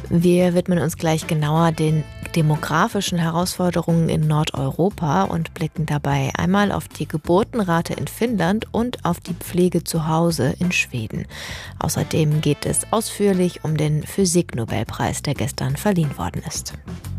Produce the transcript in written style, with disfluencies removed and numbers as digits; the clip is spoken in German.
Wir widmen uns gleich genauer den demografischen Herausforderungen in Nordeuropa und blicken dabei einmal auf die Geburtenrate in Finnland und auf die Pflege zu Hause in Schweden. Außerdem geht es ausführlich um den Physiknobelpreis, der gestern verliehen worden ist.